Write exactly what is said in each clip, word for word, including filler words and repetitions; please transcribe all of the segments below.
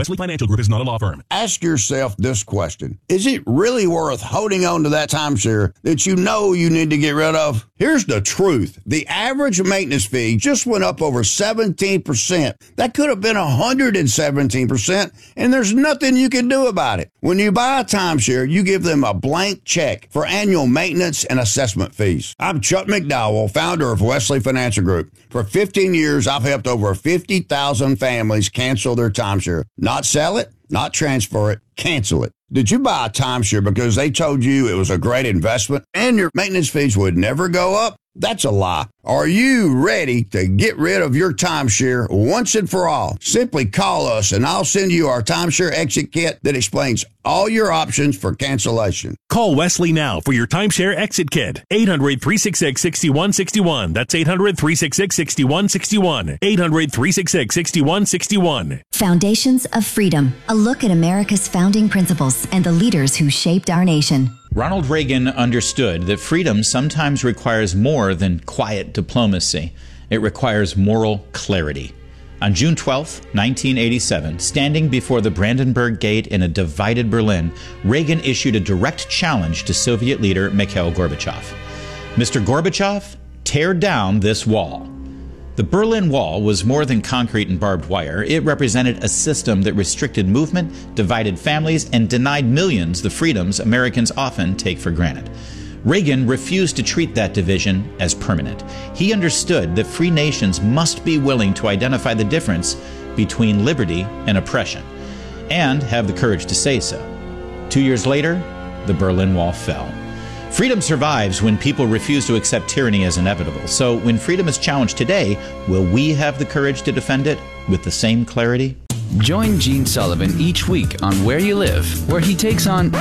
Wesley Financial Group is not a law firm. Ask yourself this question. Is it really worth holding on to that timeshare that you know you need to get rid of? Here's the truth. The average maintenance fee just went up over seventeen percent. That could have been one hundred seventeen percent, and there's nothing you can do about it. When you buy a timeshare, you give them a blank check for annual maintenance and assessment fees. I'm Chuck McDowell, founder of Wesley Financial Group. For fifteen years, I've helped over fifty thousand families cancel their timeshare. Not sell it, not transfer it, cancel it. Did you buy a timeshare because they told you it was a great investment and your maintenance fees would never go up? That's a lie. Are you ready to get rid of your timeshare once and for all? Simply call us and I'll send you our timeshare exit kit that explains all your options for cancellation. Call Wesley now for your timeshare exit kit. eight hundred, three six six, six one six one. That's eight hundred, three six six, six one six one. eight hundred, three six six, six one six one. Foundations of Freedom. A look at America's founding principles and the leaders who shaped our nation. Ronald Reagan understood that freedom sometimes requires more than quiet diplomacy. It requires moral clarity. On June twelfth, nineteen eighty-seven, standing before the Brandenburg Gate in a divided Berlin, Reagan issued a direct challenge to Soviet leader Mikhail Gorbachev. Mister Gorbachev, tear down this wall. The Berlin Wall was more than concrete and barbed wire. It represented a system that restricted movement, divided families, and denied millions the freedoms Americans often take for granted. Reagan refused to treat that division as permanent. He understood that free nations must be willing to identify the difference between liberty and oppression, and have the courage to say so. Two years later, the Berlin Wall fell. Freedom survives when people refuse to accept tyranny as inevitable. So when freedom is challenged today, will we have the courage to defend it with the same clarity? Join Gene Sullivan each week on Where You Live, where he takes on...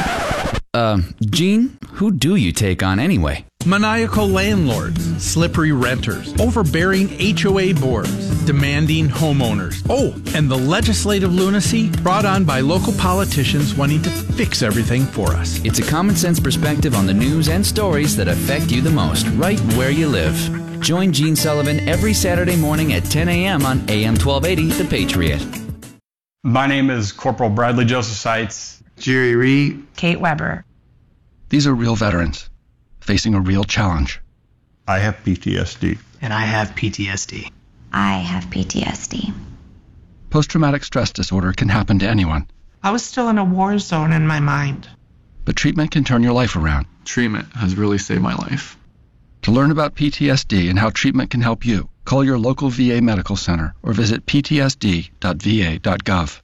Uh, Gene, who do you take on anyway? Maniacal landlords, slippery renters, overbearing H O A boards, demanding homeowners. Oh, and the legislative lunacy brought on by local politicians wanting to fix everything for us. It's a common sense perspective on the news and stories that affect you the most, right where you live. Join Gene Sullivan every Saturday morning at ten a.m. on A M twelve eighty, The Patriot. My name is Corporal Bradley Joseph Seitz. Jerry Reed. Kate Weber. These are real veterans facing a real challenge. I have P T S D. And I have P T S D. I have P T S D. Post-traumatic stress disorder can happen to anyone. I was still in a war zone in my mind. But treatment can turn your life around. Treatment has really saved my life. To learn about P T S D and how treatment can help you, call your local V A medical center or visit p t s d dot v a dot gov.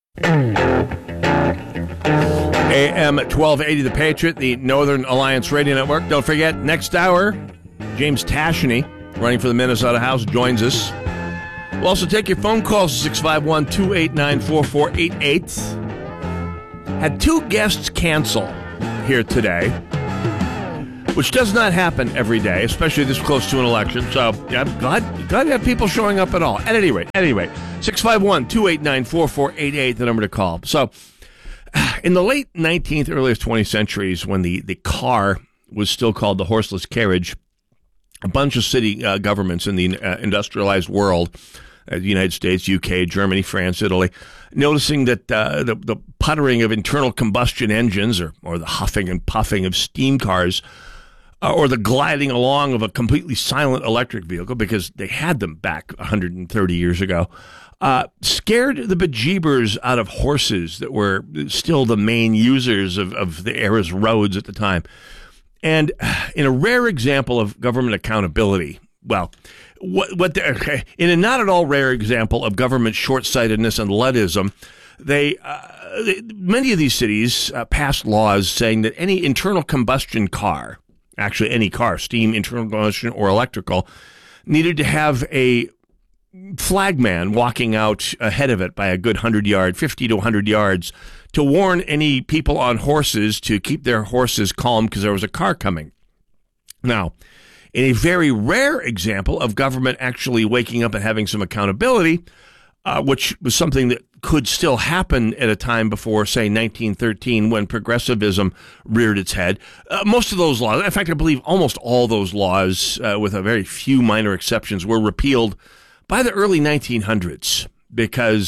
A M twelve eighty, The Patriot, the Northern Alliance Radio Network. Don't forget, next hour, James Tashney, running for the Minnesota House, joins us. We'll also take your phone calls, six five one, two eight nine, four four eight eight. Had two guests cancel here today, which does not happen every day, especially this close to an election. So yeah, I'm glad, glad to have people showing up at all. At any rate, at any rate, six five one, two eight nine, four four eight eight, the number to call. So in the late nineteenth, early twentieth centuries, when the, the car was still called the horseless carriage, a bunch of city uh, governments in the uh, industrialized world, uh, the United States, U K, Germany, France, Italy, noticing that uh, the, the puttering of internal combustion engines or, or the huffing and puffing of steam cars uh, or the gliding along of a completely silent electric vehicle, because they had them back one hundred thirty years ago, Uh, scared the bejeebers out of horses that were still the main users of, of the era's roads at the time. And in a rare example of government accountability, well, what, what the, in a not at all rare example of government short-sightedness and Luddism, they, uh, they many of these cities uh, passed laws saying that any internal combustion car, actually any car, steam, internal combustion, or electrical, needed to have a flagman walking out ahead of it by a good hundred yard, fifty to one hundred yards, to warn any people on horses to keep their horses calm because there was a car coming. Now, in a very rare example of government actually waking up and having some accountability, uh, which was something that could still happen at a time before, say, nineteen thirteen, when progressivism reared its head. Uh, most of those laws, in fact, I believe almost all those laws, uh, with a very few minor exceptions, were repealed by the early nineteen hundreds, because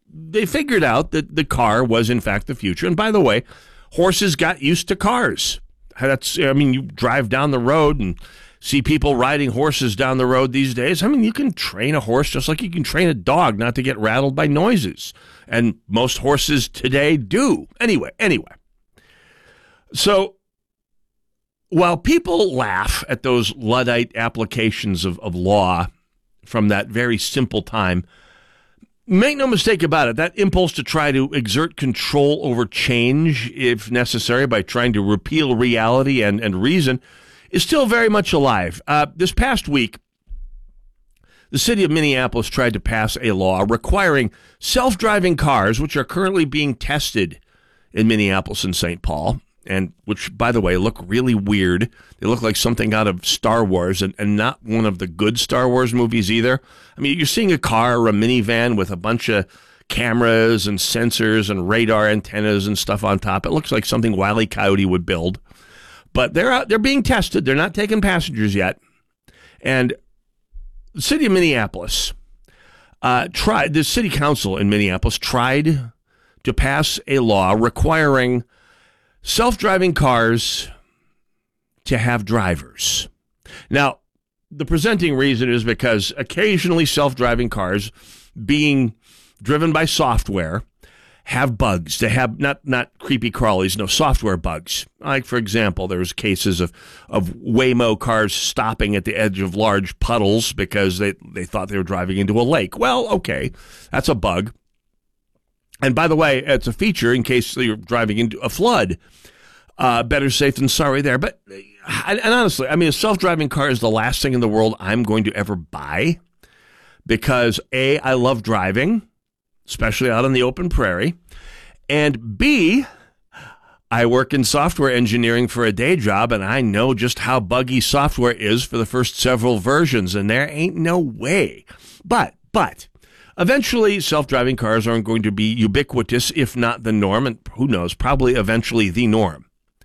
they figured out that the car was, in fact, the future. And by the way, horses got used to cars. That's, I mean, you drive down the road and see people riding horses down the road these days. I mean, you can train a horse just like you can train a dog not to get rattled by noises. And most horses today do. Anyway, anyway. So while people laugh at those Luddite applications of, of law from that very simple time, make no mistake about it, that impulse to try to exert control over change, if necessary, by trying to repeal reality and, and reason, is still very much alive. Uh, this past week, the city of Minneapolis tried to pass a law requiring self-driving cars, which are currently being tested in Minneapolis and Saint Paul, and which, by the way, look really weird. They look like something out of Star Wars, and, and not one of the good Star Wars movies either. I mean, you're seeing a car or a minivan with a bunch of cameras and sensors and radar antennas and stuff on top. It looks like something Wile E. Coyote would build. But they're out, they're being tested. They're not taking passengers yet. And the city of Minneapolis uh, tried, the city council in Minneapolis tried to pass a law requiring self-driving cars to have drivers. Now, the presenting reason is because occasionally self-driving cars being driven by software have bugs. They have not, not creepy crawlies, no, software bugs. Like, for example, there's cases of, of Waymo cars stopping at the edge of large puddles because they, they thought they were driving into a lake. Well, okay, that's a bug. And by the way, it's a feature in case you're driving into a flood. Uh, better safe than sorry there. But, and honestly, I mean, a self-driving car is the last thing in the world I'm going to ever buy because, A, I love driving, especially out on the open prairie, and B, I work in software engineering for a day job, and I know just how buggy software is for the first several versions, and there ain't no way. But, but... Eventually, self-driving cars aren't going to be ubiquitous, if not the norm, and who knows, probably eventually the norm.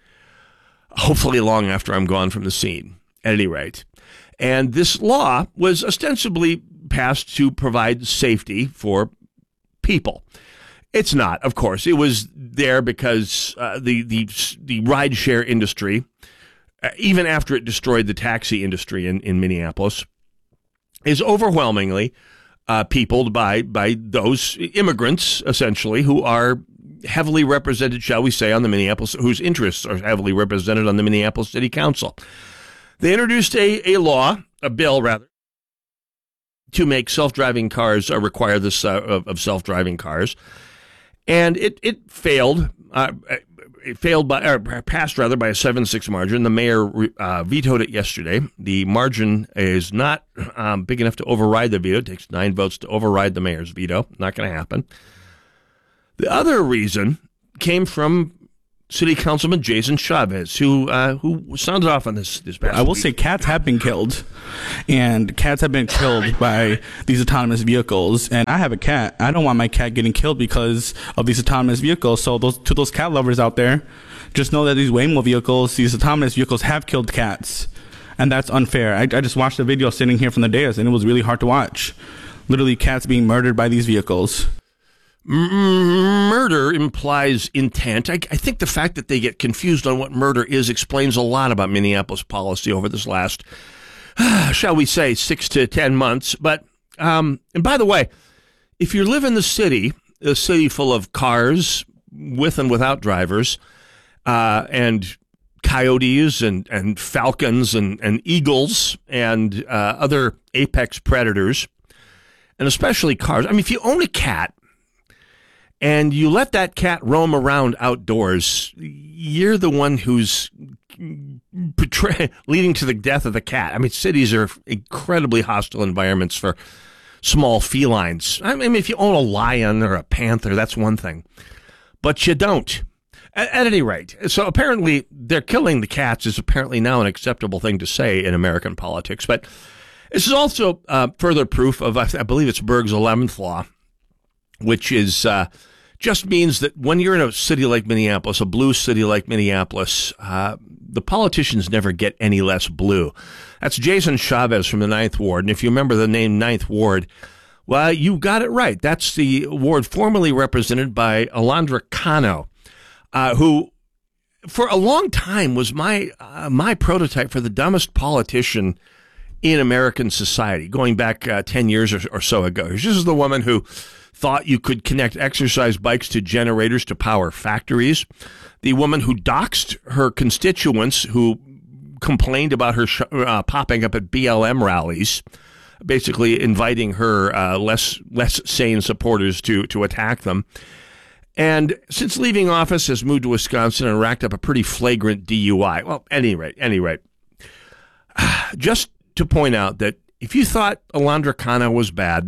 Hopefully long after I'm gone from the scene, at any rate. And this law was ostensibly passed to provide safety for people. It's not, of course. It was there because uh, the, the, the rideshare industry, uh, even after it destroyed the taxi industry in, in Minneapolis, is overwhelmingly Uh, peopled by by those immigrants, essentially, who are heavily represented, shall we say, on the Minneapolis, whose interests are heavily represented on the Minneapolis City Council. They introduced a, a law, a bill, rather, to make self-driving cars, uh, require this uh, of, of self-driving cars. And it, it failed. Uh, it failed by, or passed, rather, by a seven six margin. The mayor uh, vetoed it yesterday. The margin is not um, big enough to override the veto. It takes nine votes to override the mayor's veto. Not going to happen. The other reason came from City Councilman Jason Chavez, who uh, who sounded off on this this past I will week. say cats have been killed, and cats have been killed by these autonomous vehicles. And I have a cat. I don't want my cat getting killed because of these autonomous vehicles. So those to those cat lovers out there, just know that these Waymo vehicles, these autonomous vehicles, have killed cats, and that's unfair. I, I just watched the video sitting here from the dais, and it was really hard to watch. Literally, cats being murdered by these vehicles. Murder implies intent. I, I think the fact that they get confused on what murder is explains a lot about Minneapolis policy over this last, shall we say, six to ten months. But, um, and by the way, if you live in the city, a city full of cars with and without drivers, uh, and coyotes and, and falcons and, and eagles and uh, other apex predators, and especially cars. I mean, if you own a cat, and you let that cat roam around outdoors, you're the one who's betray- leading to the death of the cat. I mean, cities are incredibly hostile environments for small felines. I mean, if you own a lion or a panther, that's one thing. But you don't. At, at any rate, so apparently they're killing the cats is apparently now an acceptable thing to say in American politics. But this is also uh, further proof of, I believe it's Berg's eleventh law, which is uh, just means that when you're in a city like Minneapolis, a blue city like Minneapolis, uh, the politicians never get any less blue. That's Jason Chavez from the Ninth Ward. And if you remember the name Ninth Ward, Well, you got it right. That's the ward formerly represented by Alondra Cano, uh, who for a long time was my uh, my prototype for the dumbest politician in American society, going back uh, ten years or, or so ago. This is the woman who thought you could connect exercise bikes to generators to power factories. The woman who doxed her constituents who complained about her sh- uh, popping up at B L M rallies, basically inviting her uh, less less sane supporters to to attack them. And since leaving office, has moved to Wisconsin and racked up a pretty flagrant D U I. Well, at any rate, any rate, just to point out that if you thought Alondra Cano was bad,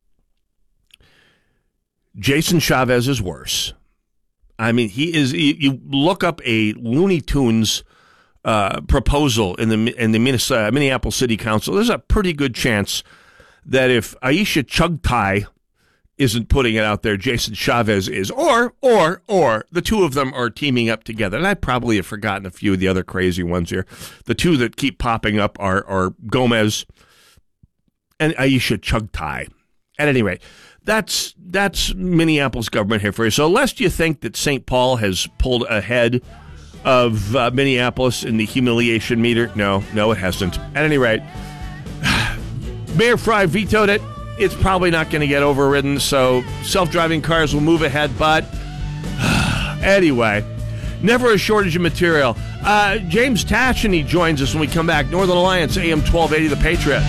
Jason Chavez is worse. I mean, he is. You look up a Looney Tunes uh, proposal in the in the Minnesota, Minneapolis City Council. There's a pretty good chance that if Aisha Chugtai isn't putting it out there, Jason Chavez is, or or or the two of them are teaming up together. And I probably have forgotten a few of the other crazy ones here. The two that keep popping up are are Gomez and Aisha Chugtai. At any rate, that's that's Minneapolis government here for you. So lest you think that Saint Paul has pulled ahead of uh, Minneapolis in the humiliation meter, no, no, it hasn't. At any rate, Mayor Fry vetoed it. It's probably not going to get overridden, so self-driving cars will move ahead. But anyway, never a shortage of material. Uh, James Tasheny joins us when we come back. Northern Alliance, A M twelve eighty, The Patriot.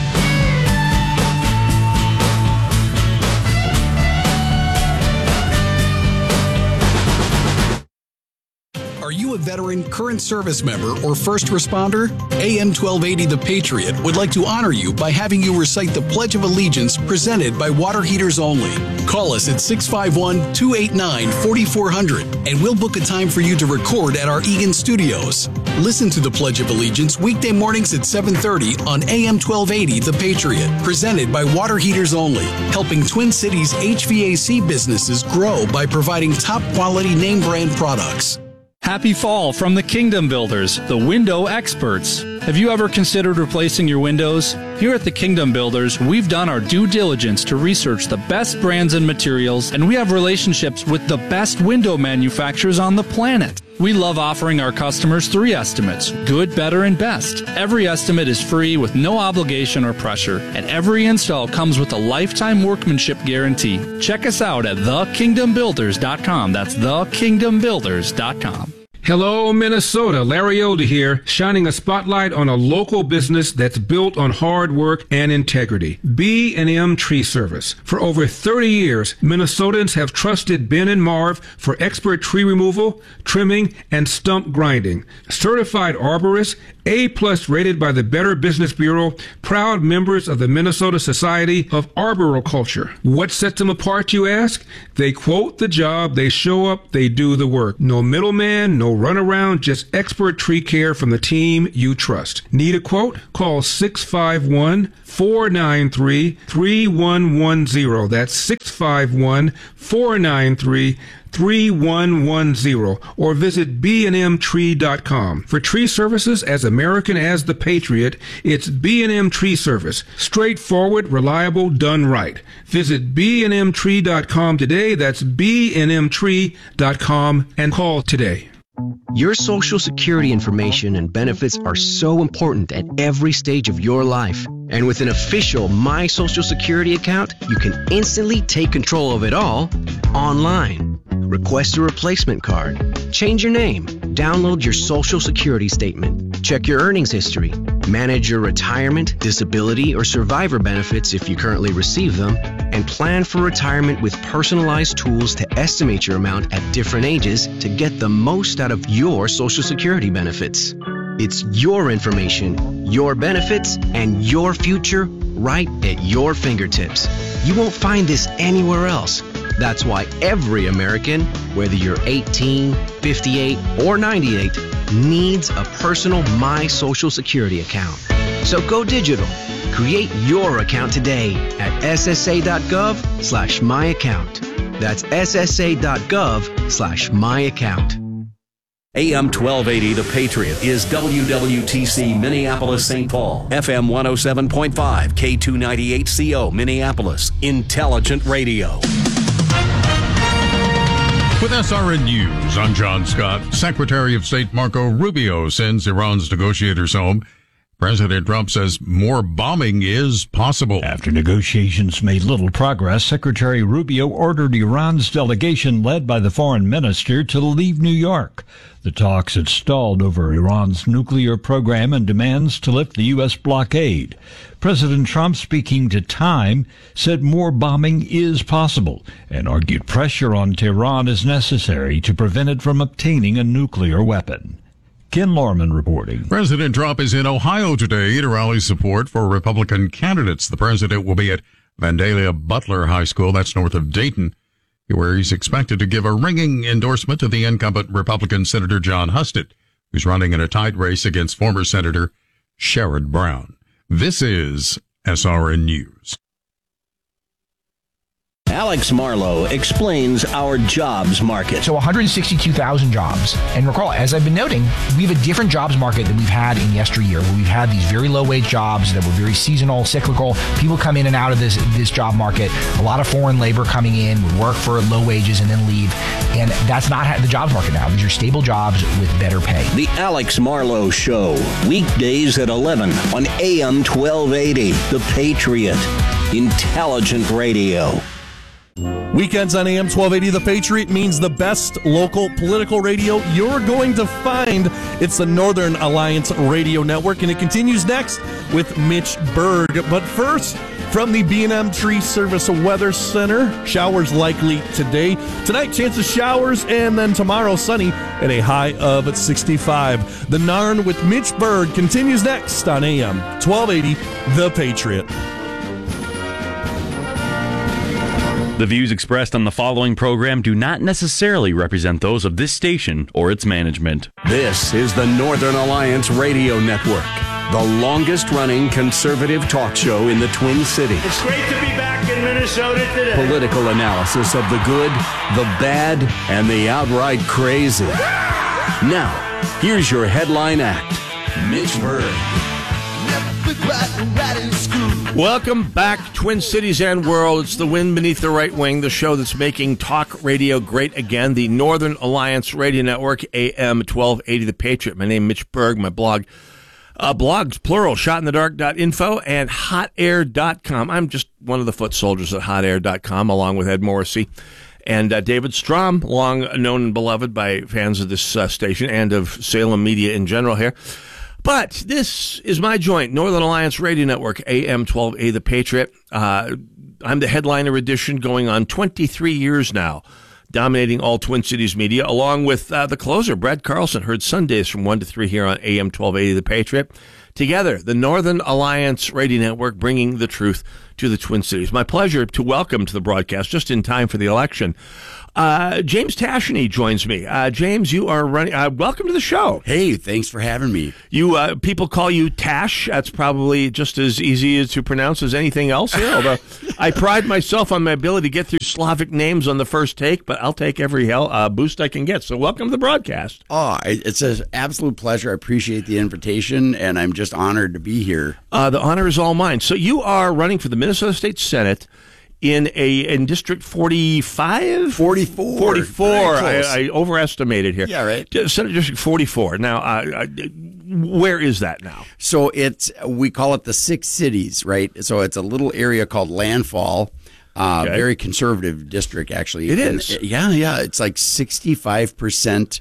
Are you a veteran, current service member, or first responder? A M twelve eighty The Patriot would like to honor you by having you recite the Pledge of Allegiance presented by Water Heaters Only. Call us at six five one, two eight nine, four four zero zero and we'll book a time for you to record at our Eagan studios. Listen to the Pledge of Allegiance weekday mornings at seven thirty on A M twelve eighty The Patriot, presented by Water Heaters Only, helping Twin Cities H V A C businesses grow by providing top quality name brand products. Happy fall from the Kingdom Builders, the window experts. Have you ever considered replacing your windows? Here at the Kingdom Builders, we've done our due diligence to research the best brands and materials, and we have relationships with the best window manufacturers on the planet. We love offering our customers three estimates, good, better, and best. Every estimate is free with no obligation or pressure, and every install comes with a lifetime workmanship guarantee. Check us out at the kingdom builders dot com. That's the kingdom builders dot com. Hello, Minnesota. Larry Elder here, shining a spotlight on a local business that's built on hard work and integrity. B and M Tree Service. For over thirty years, Minnesotans have trusted Ben and Marv for expert tree removal, trimming, and stump grinding. Certified arborists, A-plus rated by the Better Business Bureau, proud members of the Minnesota Society of Arboriculture. What sets them apart, you ask? They quote the job, they show up, they do the work. No middleman, no runaround, just expert tree care from the team you trust. Need a quote? Call six five one, four nine three, three one one zero. That's six five one, four nine three, three one one zero, or visit b and m tree dot com. For tree services as American as the Patriot, it's B and M Tree Service. Straightforward, reliable, done right. Visit b and m tree dot com today. That's b and m tree dot com and call today. Your Social Security information and benefits are so important at every stage of your life. And with an official My Social Security account, you can instantly take control of it all online. Request a replacement card, change your name, download your Social Security statement, check your earnings history, manage your retirement, disability, or survivor benefits if you currently receive them, and plan for retirement with personalized tools to estimate your amount at different ages to get the most out of your Social Security benefits. It's your information, your benefits, and your future right at your fingertips. You won't find this anywhere else. That's why every American, whether you're eighteen, fifty-eight, or ninety-eight, needs a personal My Social Security account. So go digital. Create your account today at ssa.gov slash my account. That's ssa.gov slash my account. A M twelve eighty The Patriot is W W T C Minneapolis Saint Paul, F M one oh seven point five, K two ninety-eight C O Minneapolis, Intelligent Radio. With S R N News, I'm John Scott. Secretary of State Marco Rubio sends Iran's negotiators home. President Trump says more bombing is possible. After negotiations made little progress, Secretary Rubio ordered Iran's delegation, led by the foreign minister, to leave New York. The talks had stalled over Iran's nuclear program and demands to lift the U S blockade. President Trump, speaking to Time, said more bombing is possible and argued pressure on Tehran is necessary to prevent it from obtaining a nuclear weapon. Ken Lorman reporting. President Trump is in Ohio today to rally support for Republican candidates. The president will be at Vandalia Butler High School, that's north of Dayton, where he's expected to give a ringing endorsement to the incumbent Republican Senator John Husted, who's running in a tight race against former Senator Sherrod Brown. This is S R N News. Alex Marlowe explains our jobs market. So one hundred sixty-two thousand jobs. And recall, as I've been noting, we have a different jobs market than we've had in yesteryear, where we've had these very low-wage jobs that were very seasonal, cyclical. People come in and out of this, this job market. A lot of foreign labor coming in, would work for low wages and then leave. And that's not the jobs market now. These are stable jobs with better pay. The Alex Marlowe Show, weekdays at eleven on A M twelve eighty, The Patriot, Intelligent Radio. Weekends on A M twelve eighty The Patriot means the best local political radio you're going to find. It's the Northern Alliance Radio Network, and it continues next with Mitch Berg. But first, from the B and M Tree Service Weather Center, showers likely today. Tonight, chance of showers, and then tomorrow, sunny and a high of sixty-five. The Narn with Mitch Berg continues next on A M twelve eighty The Patriot. The views expressed on the following program do not necessarily represent those of this station or its management. This is the Northern Alliance Radio Network, the longest-running conservative talk show in the Twin Cities. It's great to be back in Minnesota today. Political analysis of the good, the bad, and the outright crazy. Now, here's your headline act, Mitch Berg. Welcome back, Twin Cities and world. It's the wind beneath the right wing, the show that's making talk radio great again, the Northern Alliance Radio Network, A M twelve eighty The Patriot. My name is Mitch Berg. My blog, uh, blogs, plural, shot in the dark dot info and hot air dot com. I'm just one of the foot soldiers at hot air dot com, along with Ed Morrissey and uh, David Strom, long known and beloved by fans of this uh, station and of Salem media in general here. But this is my joint, Northern Alliance Radio Network, A M twelve eighty The Patriot. Uh, I'm the headliner edition, going on twenty-three years now, dominating all Twin Cities media, along with uh, the closer, Brad Carlson, heard Sundays from one to three here on A M twelve eighty The Patriot. Together, the Northern Alliance Radio Network, bringing the truth to the Twin Cities. My pleasure to welcome to the broadcast, just in time for the election, Uh, James Tasheny joins me. Uh, James, you are running. Uh, welcome to the show. Hey, thanks for having me. You uh, people call you Tash. That's probably just as easy to pronounce as anything else here. Although I pride myself on my ability to get through Slavic names on the first take, but I'll take every hell uh, boost I can get. So welcome to the broadcast. Oh, it's an absolute pleasure. I appreciate the invitation, and I'm just honored to be here. Uh, the honor is all mine. So you are running for the Minnesota State Senate in a in District forty-five? forty-four. forty-four. I, I overestimated here. Yeah, right. Senate District forty-four. Now, uh, where is that now? So it's, we call it the Six Cities, right? So it's a little area called Landfall. Uh, okay. Very conservative district, actually. It and is. It, yeah, yeah. It's like sixty-five percent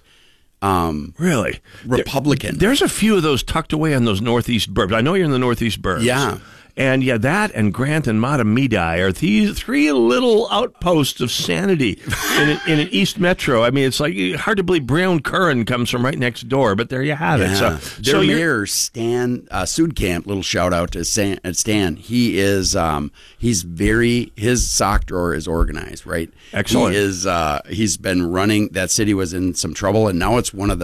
um, really Republican. There, there's a few of those tucked away on those northeast burbs. I know you're in the northeast burbs. Yeah. And yeah, that and Grant and Matamidi are these three little outposts of sanity in, a, in an East Metro. I mean, it's like hard to believe Brown Curran comes from right next door, but there you have it. Yeah. So, Their so mayor, Stan uh, Sudkamp, little shout out to Stan. Stan. He is, um, he's very, his sock drawer is organized, right? Excellent. He is, uh, he's been running, that city was in some trouble, and now it's one of the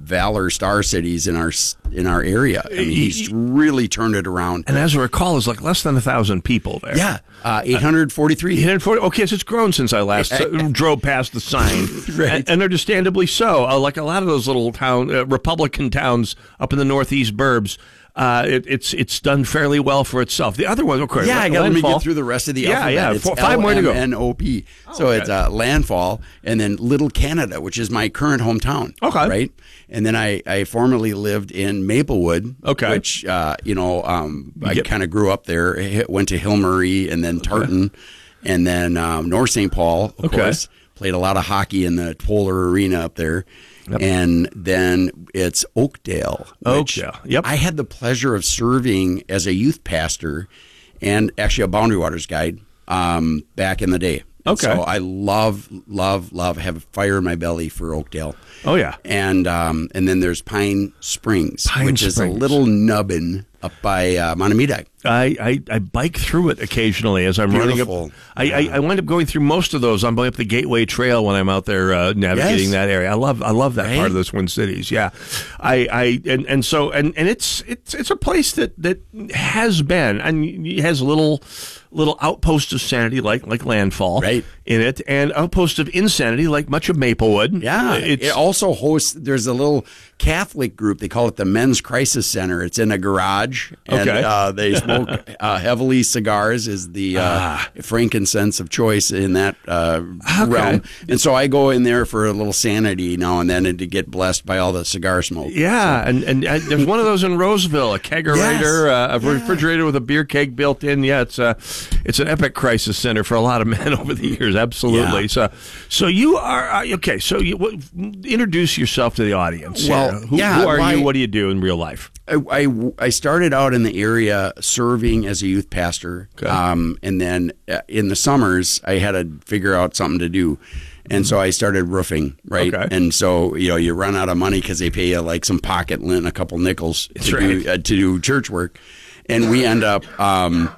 Valor Star Cities in our in our area. I mean, he's really turned it around. And as I recall, it's like less than a thousand people there. Yeah, uh, eight hundred forty-three. eight hundred forty. Okay, so it's grown since I last uh, drove past the sign, right. and, and understandably so. Uh, like a lot of those little town uh, Republican towns up in the northeast burbs. Uh, it, it's it's done fairly well for itself. The other one, of course, yeah, I got to get through the rest of the yeah, alphabet. Yeah, it's Four, five more to go. L M N O P. Oh, so okay. it's uh, Landfall, and then Little Canada, which is my current hometown. Okay, right. And then I, I formerly lived in Maplewood. Okay, which uh, you know um, you I kind of grew up there. Went to Hillmurray and then Tartan, okay. and then um, North Saint Paul. Of okay. course, played a lot of hockey in the Polar Arena up there. Yep. And then it's Oakdale. Oakdale. Yep. I had the pleasure of serving as a youth pastor and actually a Boundary Waters guide um, back in the day. And okay. So I love, love, love, have fire in my belly for Oakdale. Oh, yeah. And um, and then there's Pine Springs, Pine which Springs. is a little nubbin up by uh, Monomedag. I, I, I bike through it occasionally as I'm Beautiful. running up. I, I, I wind up going through most of those. I'm going up the Gateway Trail when I'm out there uh, navigating Yes. that area. I love I love that Right? part of the Twin Cities. Yeah, I, I and, and so and, and it's it's it's a place that, that has been and it has little little outposts of sanity like like Landfall right. in it, and outposts of insanity like much of Maplewood. Yeah, it's, it also hosts. There's a little Catholic group. They call it the Men's Crisis Center. It's in a garage, and Okay. uh, they smoke uh, heavily cigars. Is the uh, Ah. frankincense of choice in that uh, Okay. realm. And so I go in there for a little sanity now and then, and to get blessed by all the cigar smoke. Yeah, and and uh, there's one of those in Roseville, a kegerator, Yes. uh, a Yeah. refrigerator with a beer keg built in. Yeah, it's a it's an epic crisis center for a lot of men over the years. Absolutely. Yeah. So so you are uh, okay. So you what, introduce yourself to the audience. here. Well, who, yeah, who are why- you? What do you do in real life? I, I, I started out in the area serving as a youth pastor, Okay. um, and then uh, in the summers I had to figure out something to do, and so I started roofing. Right, Okay. and so you know you run out of money because they pay you like some pocket lint, a couple nickels That's to right. do uh, to do church work, and we end up. Um,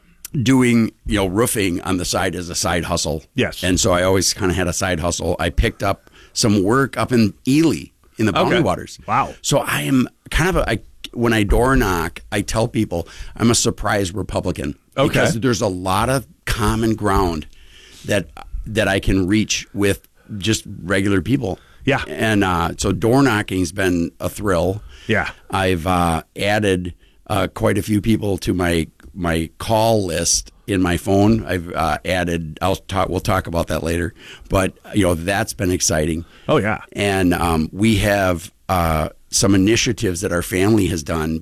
doing you know roofing on the side as a side hustle. Yes. And so I always kind of had a side hustle. I picked up some work up in Ely in the Boundary Okay. Waters. Wow. So I am kind of a I, when I door knock, I tell people I'm a surprise Republican. Okay. Because there's a lot of common ground that that I can reach with just regular people. Yeah. And uh, so door knocking's been a thrill. Yeah. I've uh, added uh, quite a few people to my my call list in my phone. I've uh, added. I'll talk. We'll talk about that later. But you know that's been exciting. Oh yeah. And um, we have uh, some initiatives that our family has done.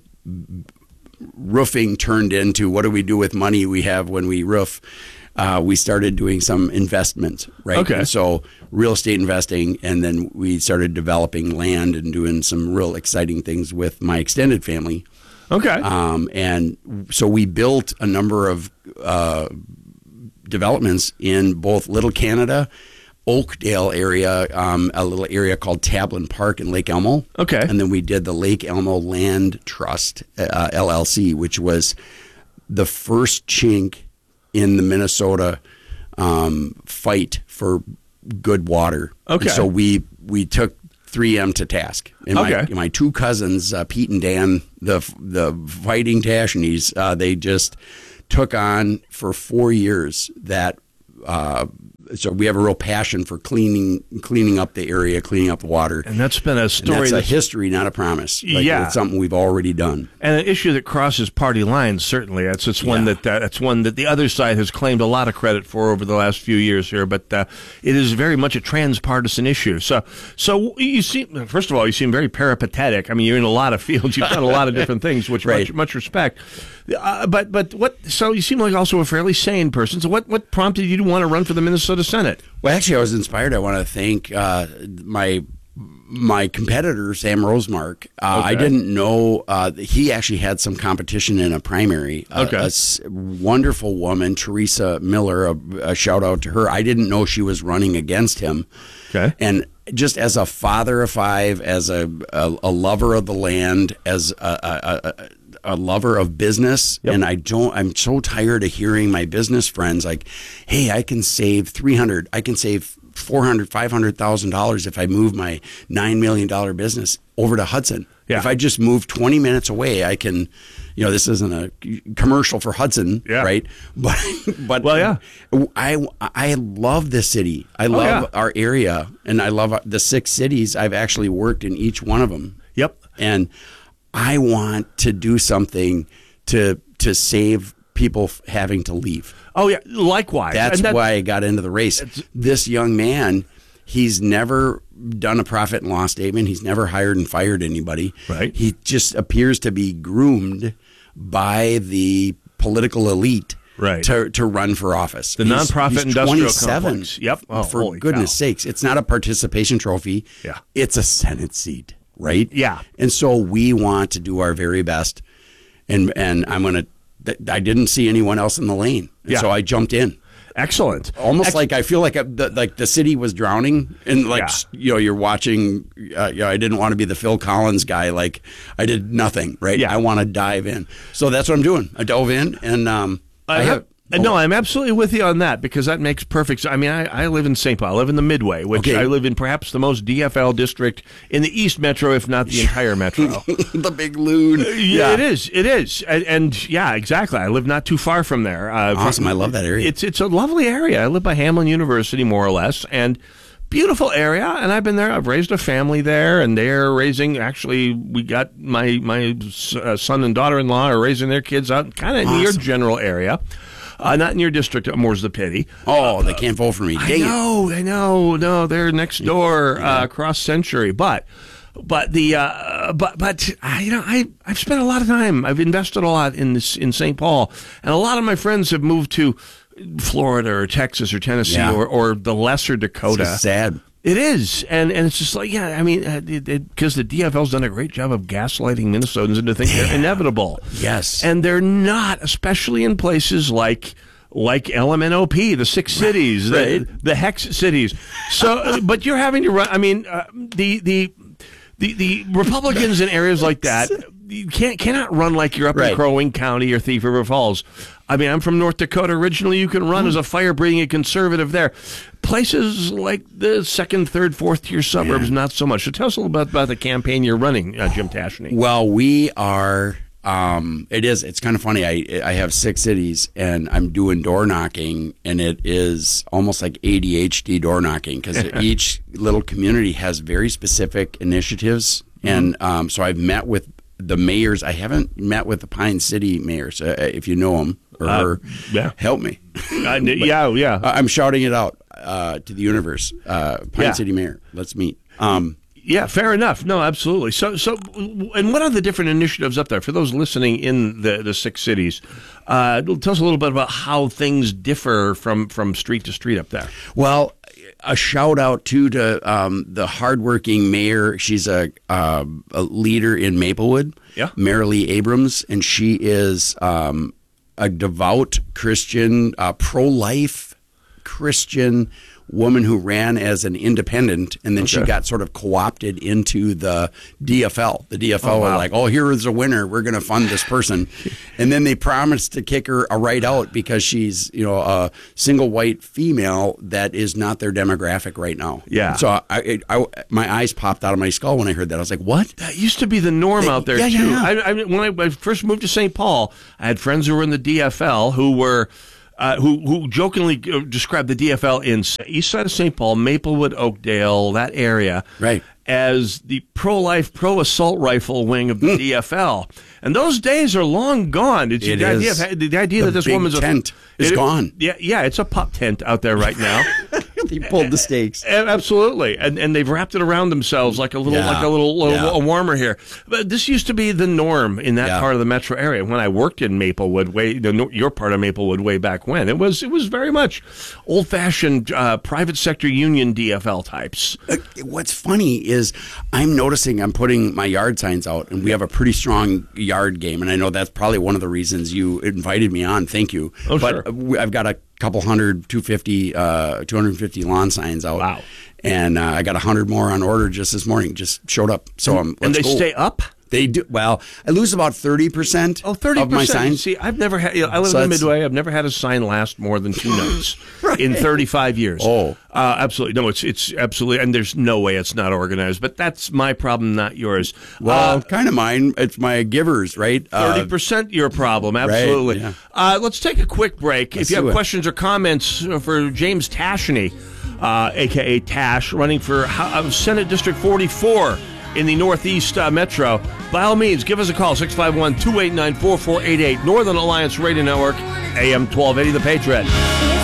Roofing turned into what do we do with money we have when we roof? Uh, we started doing some investment, right? Okay. And so real estate investing, and then we started developing land and doing some real exciting things with my extended family. Okay. Um, and so we built a number of uh, developments in both Little Canada, Oakdale area, um, a little area called Tablin Park in Lake Elmo. Okay. And then we did the Lake Elmo Land Trust, uh, L L C, which was the first chink in the Minnesota um, fight for good water. Okay. And so we we took three M to task. And Okay. my, my two cousins, uh, Pete and Dan, the the fighting Tashneys, uh, they just took on for four years that. Uh, so we have a real passion for cleaning cleaning up the area, cleaning up the water. And that's been a And story that's a that's- history, not a promise. Like, Yeah. It's something we've already done. And an issue that crosses party lines, certainly. That's it's one Yeah. that uh, that's one that the other side has claimed a lot of credit for over the last few years here. But uh, it is very much a transpartisan issue. So, so you seem first of all, you seem very peripatetic. I mean, you're in a lot of fields. You've done a lot of different things, which Right. much, much respect. Uh, but but what? So you seem like also a fairly sane person. So what what prompted you to want to run for the Minnesota Senate? Well, actually, I was inspired. I want to thank uh, my my competitor, Sam Rosemark. Uh, I Okay. didn't know uh, he actually had some competition in a primary. Uh, Okay. a s- wonderful woman, Teresa Miller. A, a shout out to her. I didn't know she was running against him. Okay. And just as a father of five, as a a, a lover of the land, as a, a, a a lover of business, Yep. and I don't. I'm so tired of hearing my business friends like, "Hey, I can save three hundred. I can save four hundred, five hundred thousand dollars if I move my nine million dollar business over to Hudson. Yeah. If I just move twenty minutes away, I can, you know, this isn't a commercial for Hudson, yeah. right? But, but well, yeah. I, I love this city. I love oh, yeah. our area, and I love the six cities. I've actually worked in each one of them. Yep. And I want to do something to to save people having to leave. Oh, yeah. Likewise. That's, that's why I got into the race. This young man, he's never done a profit and loss statement. He's never hired and fired anybody. Right. He just appears to be groomed by the political elite right. to to run for office. The he's, nonprofit he's industrial twenty-seven. complex. Yep. Oh, for goodness cow. sakes. It's not a participation trophy. Yeah. It's a Senate seat, right? Yeah. And so we want to do our very best. And and I'm going to, I didn't see anyone else in the lane. Yeah. So I jumped in. Excellent. Almost Ex- like I feel like I, the, like the city was drowning, and like Yeah. you know, you're watching. Uh, you know, I didn't want to be the Phil Collins guy. Like I did nothing, right? Yeah. I want to dive in. So that's what I'm doing. I dove in, and um, I, I have, have. Uh, No, I'm absolutely with you on that because that makes perfect sense. I mean, I, I live in Saint Paul. I live in the Midway, which Okay. I live in perhaps the most D F L district in the East Metro, if not the entire metro. The big loon. Yeah, it is. It is. And, and yeah, exactly. I live not too far from there. Uh, Awesome. from- I love that area. It's it's a lovely area. I live by Hamlin University, more or less, and beautiful area. And I've been there. I've raised a family there, and they're raising. Actually, we got my my uh, son and daughter-in-law are raising their kids out kind of in your Awesome. general area. Uh, not in your district, more's the pity. Oh, they can't vote for me. I Dang it. know, I know, no, they're next door, uh, across Century, but, but the, uh, but, but, uh, you know, I, I've spent a lot of time, I've invested a lot in this, in Saint Paul, and a lot of my friends have moved to Florida or Texas or Tennessee Yeah. or, or the lesser Dakota. It's just sad. It is, and and it's just like, yeah, I mean, because the D F L's done a great job of gaslighting Minnesotans into thinking they're inevitable. Yes. And they're not, especially in places like like L M N O P, the six cities, Right. the, the hex cities. So, but you're having to run, I mean, uh, the, the, the, the Republicans in areas like that, you can't cannot run like you're up Right. in Crow Wing County or Thief River Falls. I mean, I'm from North Dakota originally. You can run as a fire-breathing conservative there. Places like the second, third, fourth tier suburbs, not so much. So tell us a little bit about the campaign you're running, uh, Jim Tashney. Well, we are. Um, it is. It's kind of funny. I I have six cities, and I'm doing door knocking, and it is almost like A D H D door knocking because each little community has very specific initiatives, Mm-hmm. and um, so I've met with the mayors. I haven't met with the Pine City mayors. Uh, if you know them or Uh, her, yeah. help me. Uh, yeah, yeah. I- I'm shouting it out uh, to the universe. Uh, Pine Yeah. City mayor, let's meet. Um, Yeah, fair enough. No, absolutely. So, so, and what are the different initiatives up there for those listening in the, the six cities? Uh, tell us a little bit about how things differ from, from street to street up there. Well, a shout out too to um, the hardworking mayor. She's a, uh, a leader in Maplewood, Yeah. Marilee Abrams, and she is um, a devout Christian, uh, pro-life Christian woman who ran as an independent, and then she Okay. got sort of co-opted into the D F L. The D F L Oh, were wow. like, "Oh, here is a winner. We're going to fund this person," and then they promised to kick her a right out because she's, you know, a single white female that is not their demographic right now. Yeah. So I, I, my eyes popped out of my skull when I heard that. I was like, "What?" That used to be the norm out there yeah, too. yeah, yeah. I, I, when I, I first moved to Saint Paul, I had friends who were in the D F L who were. Uh, who who jokingly uh, described the D F L in east side of Saint Paul, Maplewood, Oakdale, that area, right, as the pro-life, pro-assault rifle wing of the Mm. D F L. And those days are long gone. It's It the idea is. of the idea The that this big woman's tent a, is it- gone. Yeah, yeah, it's a pup tent out there right now. They pulled the stakes. A- Absolutely, and and they've wrapped it around themselves like a little Yeah. like a little, little Yeah. a warmer here. But this used to be the norm in that Yeah. part of the metro area. When I worked in Maplewood, way the, nor- your part of Maplewood, way back when, it was it was very much old fashioned uh, private sector union D F L types. Uh, What's funny is I'm noticing I'm putting my yard signs out, and we have a pretty strong yard game, and I know that's probably one of the reasons you invited me on. Thank you. Oh, but sure. we- I've got a couple hundred, two fifty, uh, two hundred fifty lawn signs out. Wow. And uh, I got a hundred more on order just this morning. Just showed up. So I'm. And let's they go. stay up? They do. Well, I lose about thirty percent Oh, thirty percent. of my signs. See, I've never had, you know, I live So in that's- Midway. I've never had a sign last more than two nights in thirty-five years. Oh. Uh, absolutely. No, it's it's absolutely, and there's no way it's not organized, but that's my problem, not yours. Well, Uh, kind of mine. It's my givers, right? Uh, thirty percent your problem, absolutely. yeah. uh, let's take a quick break. Let's if you have do it. questions or comments for James Tashney, uh, a k a. Tash, running for uh, Senate District forty-four in the Northeast uh, Metro, by all means, give us a call, six five one, two eight nine, four four eight eight, Northern Alliance Radio Network, A M twelve eighty, The Patriot.